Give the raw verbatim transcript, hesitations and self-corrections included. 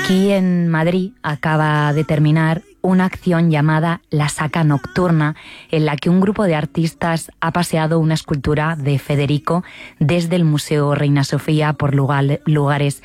Aquí en Madrid acaba de terminar una acción llamada La Saca Nocturna, en la que un grupo de artistas ha paseado una escultura de Federico desde el Museo Reina Sofía por lugar, lugares